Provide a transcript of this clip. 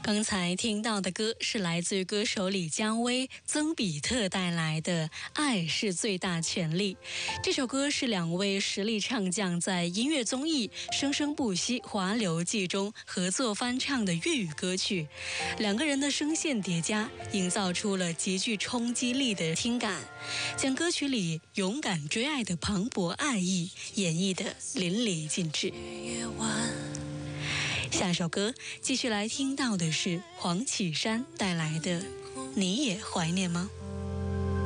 刚才听到的歌是来自于歌手李佳薇、曾比特带来的《爱是最大权力》。这首歌是两位实力唱将在音乐综艺《生生不息·华流记》中合作翻唱的粤语歌曲，两个人的声线叠加，营造出了极具冲击力的听感，将歌曲里勇敢追爱的磅礴爱意演绎得淋漓尽致。下首歌继续来听到的是黄绮珊带来的《你也怀念吗》。